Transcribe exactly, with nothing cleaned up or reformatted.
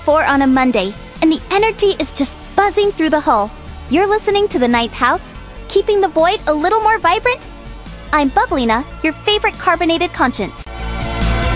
four on a Monday, and the energy is just buzzing through the hull. You're listening to The Ninth House, keeping the void a little more vibrant? I'm Bubblina, your favorite carbonated conscience.